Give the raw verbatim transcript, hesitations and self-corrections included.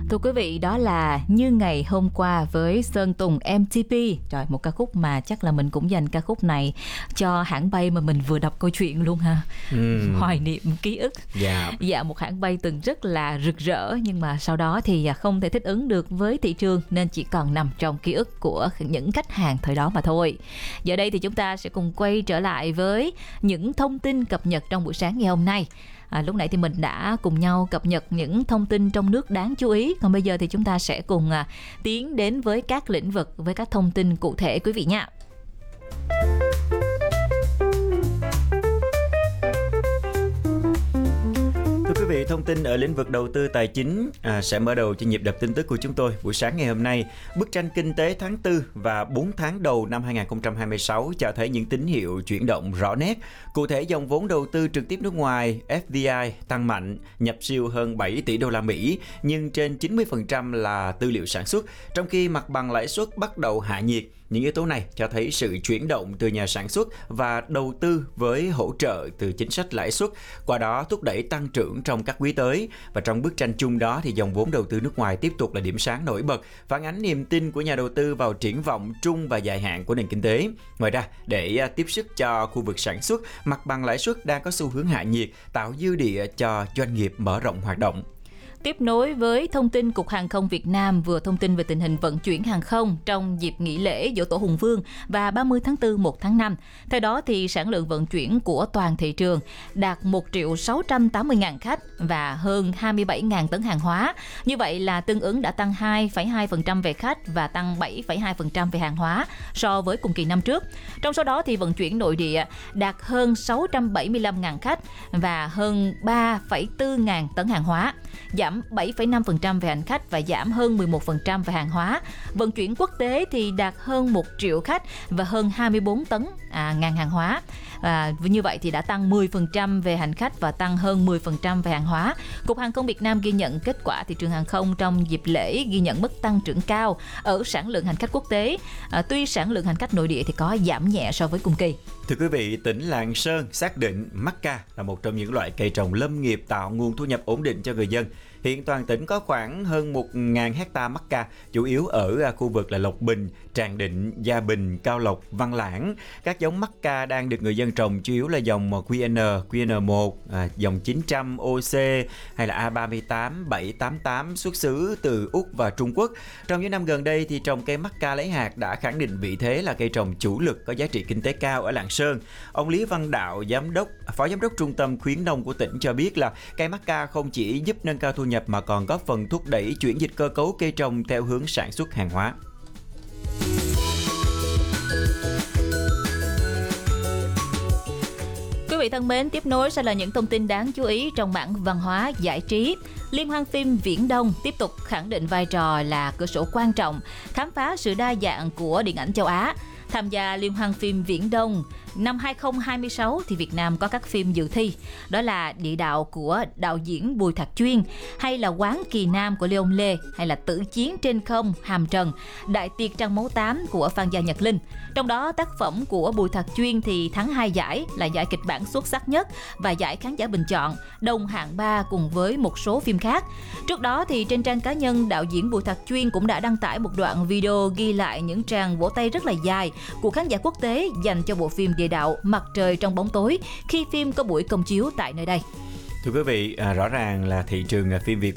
Thưa quý vị, đó là Như Ngày Hôm Qua với Sơn Tùng em tê pê. Trời, một ca khúc mà chắc là mình cũng dành ca khúc này cho hãng bay mà mình vừa đọc câu chuyện luôn ha. Uhm. Hoài niệm ký ức. Dạ. Dạ, một hãng bay từng rất là rực rỡ nhưng mà sau đó thì không thể thích ứng được với thị trường nên chỉ còn nằm trong ký ức của những khách hàng thời đó mà thôi. Giờ đây thì chúng ta sẽ cùng quay trở lại với những thông tin cập nhật trong buổi sáng ngày hôm nay. À, lúc nãy thì mình đã cùng nhau cập nhật những thông tin trong nước đáng chú ý. Còn bây giờ thì chúng ta sẽ cùng à, tiến đến với các lĩnh vực, với các thông tin cụ thể quý vị nha. Thưa quý vị, thông tin ở lĩnh vực đầu tư tài chính à, sẽ mở đầu cho nhịp đập tin tức của chúng tôi buổi sáng ngày hôm nay. Bức tranh kinh tế tháng tư và bốn tháng đầu năm hai không hai sáu cho thấy những tín hiệu chuyển động rõ nét. Cụ thể, dòng vốn đầu tư trực tiếp nước ngoài ép đê i tăng mạnh, nhập siêu hơn bảy tỷ đô la Mỹ, nhưng trên chín mươi phần trăm là tư liệu sản xuất, trong khi mặt bằng lãi suất bắt đầu hạ nhiệt. Những yếu tố này cho thấy sự chuyển động từ nhà sản xuất và đầu tư với hỗ trợ từ chính sách lãi suất, qua đó thúc đẩy tăng trưởng trong các quý tới. Và trong bức tranh chung đó thì dòng vốn đầu tư nước ngoài tiếp tục là điểm sáng nổi bật, phản ánh niềm tin của nhà đầu tư vào triển vọng trung và dài hạn của nền kinh tế. Ngoài ra, để tiếp sức cho khu vực sản xuất, mặt bằng lãi suất đang có xu hướng hạ nhiệt, tạo dư địa cho doanh nghiệp mở rộng hoạt động. Tiếp nối với thông tin, Cục Hàng không Việt Nam vừa thông tin về tình hình vận chuyển hàng không trong dịp nghỉ lễ Giỗ Tổ Hùng Vương và ba mươi tháng tư, một tháng năm. Theo đó, thì sản lượng vận chuyển của toàn thị trường đạt một triệu sáu trăm tám mươi ngàn khách và hơn hai mươi bảy ngàn tấn hàng hóa. Như vậy là tương ứng đã tăng hai phẩy hai phần trăm về khách và tăng bảy phẩy hai phần trăm về hàng hóa so với cùng kỳ năm trước. Trong số đó, thì vận chuyển nội địa đạt hơn sáu trăm bảy mươi lăm ngàn khách và hơn ba phẩy bốn ngàn tấn hàng hóa, giảm bảy phẩy năm phần trăm về hành khách và giảm hơn mười một phần trăm về hàng hóa. Vận chuyển quốc tế thì đạt hơn một triệu khách và hơn hai mươi bốn tấn à, ngàn hàng hóa. À, như vậy thì đã tăng mười phần trăm về hành khách và tăng hơn mười phần trăm về hàng hóa. Cục Hàng không Việt Nam ghi nhận kết quả thị trường hàng không trong dịp lễ ghi nhận mức tăng trưởng cao ở sản lượng hành khách quốc tế. À, tuy sản lượng hành khách nội địa thì có giảm nhẹ so với cùng kỳ. Thưa quý vị, tỉnh Lạng Sơn xác định mắc ca là một trong những loại cây trồng lâm nghiệp tạo nguồn thu nhập ổn định cho người dân. Hiện toàn tỉnh có khoảng hơn một nghìn hecta mắc ca, chủ yếu ở khu vực là Lộc Bình, Tràng Định, Gia Bình, Cao Lộc, Văn Lãng. Các giống mắc ca đang được người dân trồng chủ yếu là dòng quy en, quy en một, à, dòng chín trăm, ô xê hay là A ba mươi tám, bảy tám tám xuất xứ từ Úc và Trung Quốc. Trong những năm gần đây thì trồng cây mắc ca lấy hạt đã khẳng định vị thế là cây trồng chủ lực có giá trị kinh tế cao ở Lạng Sơn. Ông Lý Văn Đạo, giám đốc, phó giám đốc trung tâm khuyến nông của tỉnh cho biết là cây mắc ca không chỉ giúp nâng cao thu nhập mà còn góp phần thúc đẩy chuyển dịch cơ cấu cây trồng theo hướng sản xuất hàng hóa. Quý vị thân mến, tiếp nối sẽ là những thông tin đáng chú ý trong mảng văn hóa giải trí. Liên hoan phim Viễn Đông tiếp tục khẳng định vai trò là cửa sổ quan trọng, khám phá sự đa dạng của điện ảnh châu Á. Tham gia Liên hoan phim Viễn Đông năm hai không hai sáu thì Việt Nam có các phim dự thi, đó là Địa đạo của đạo diễn Bùi Thạc Chuyên, hay là Quán Kỳ Nam của Lê Ông Lê, hay là Tử Chiến Trên Không, Hàm Trần, Đại Tiệc Trăng Máu tám của Phan Gia Nhật Linh. Trong đó, tác phẩm của Bùi Thạc Chuyên thì thắng hai giải là giải kịch bản xuất sắc nhất và giải khán giả bình chọn, đồng hạng ba cùng với một số phim khác. Trước đó thì trên trang cá nhân, đạo diễn Bùi Thạc Chuyên cũng đã đăng tải một đoạn video ghi lại những tràng vỗ tay rất là dài của khán giả quốc tế dành cho bộ phim Địa đạo Mặt Trời Trong Bóng Tối khi phim có buổi công chiếu tại nơi đây. Thưa quý vị, à, rõ ràng là thị trường phim Việt